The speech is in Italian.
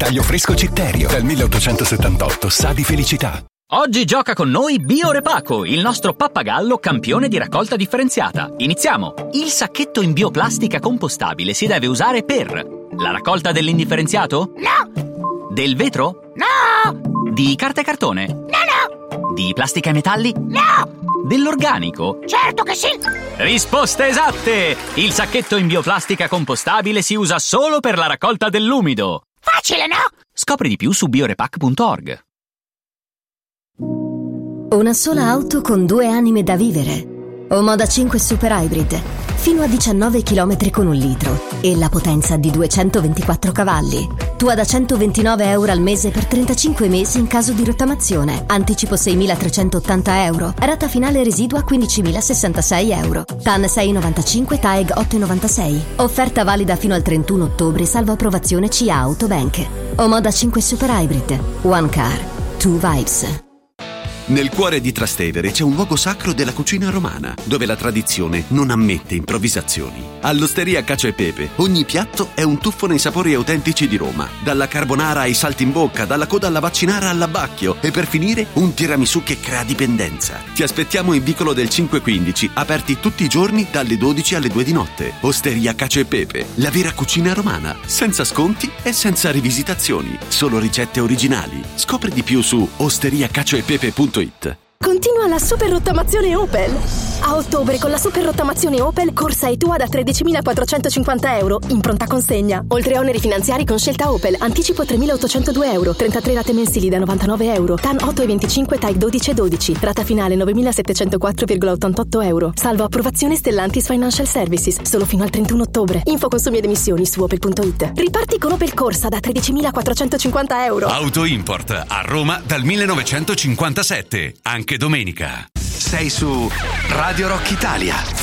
bagaglio fresco Citterio. Dal 1878 sa di felicità. Oggi gioca con noi Biorepaco, il nostro pappagallo campione di raccolta differenziata. Iniziamo! Il sacchetto in bioplastica compostabile si deve usare per la raccolta dell'indifferenziato? No! Del vetro? No! Di carta e cartone? No! Di plastica e metalli? No! Dell'organico? Certo che sì! Risposte esatte! Il sacchetto in bioplastica compostabile si usa solo per la raccolta dell'umido. Facile, no? Scopri di più su biorepac.org. Una sola auto con 2 anime da vivere. Omoda 5 Super Hybrid, fino a 19 km con 1 litro e la potenza di 224 cavalli. Tua da €129 al mese per 35 mesi in caso di rottamazione. Anticipo €6.380. Rata finale residua €15.066. TAN 6,95, TAEG 8,96. Offerta valida fino al 31 ottobre, salvo approvazione CIA Autobank. Omoda 5 Super Hybrid. One car, two vibes. Nel cuore di Trastevere c'è un luogo sacro della cucina romana, dove la tradizione non ammette improvvisazioni. All'Osteria Cacio e Pepe, ogni piatto è un tuffo nei sapori autentici di Roma. Dalla carbonara ai salti in bocca, dalla coda alla vaccinara all'abbacchio e per finire un tiramisù che crea dipendenza. Ti aspettiamo in vicolo del 515, aperti tutti i giorni dalle 12 alle 2 di notte. Osteria Cacio e Pepe, la vera cucina romana, senza sconti e senza rivisitazioni, solo ricette originali. Scopri di più su osteriacacioepepe.it. Continua la super rottamazione Opel. A ottobre con la super rottamazione Opel, corsa e tua da €13.450 in pronta consegna. Oltre a oneri finanziari con scelta Opel, anticipo €3.802, 33 rate mensili da €99, TAN 8,25, TAEG 12,12, rata finale €9.704,88, salvo approvazione Stellantis Financial Services, solo fino al 31 ottobre. Info consumi ed emissioni su opel.it. Riparti con Opel Corsa da €13.450. Auto Import a Roma dal 1957, anche domenica. Sei su Radio Rock Italia.